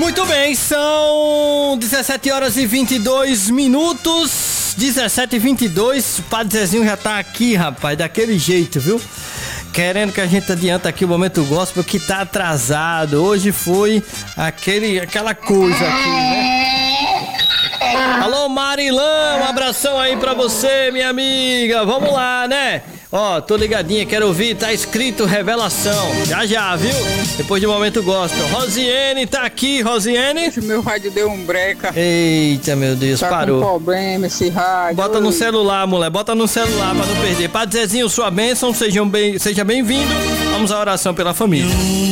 Muito bem, são 17 horas e 22 minutos, 17h22, o Padre Zezinho já tá aqui, rapaz, daquele jeito, viu? Querendo que a gente adianta aqui o Momento Gospel, que tá atrasado. Hoje foi aquela coisa aqui, né? Alô, Marilã, um abração aí pra você, minha amiga. Vamos lá, né? Ó, tô ligadinha, quero ouvir, tá escrito Revelação. Já, viu? Depois de Momento Gospel. Rosiane tá aqui, Rosiane. Meu rádio deu um breca. Eita, meu Deus, tá parou. Com problema esse rádio. Bota no celular, mulher, bota no celular pra não perder. Padre Zezinho, sua bênção, seja bem-vindo. Vamos à oração pela família.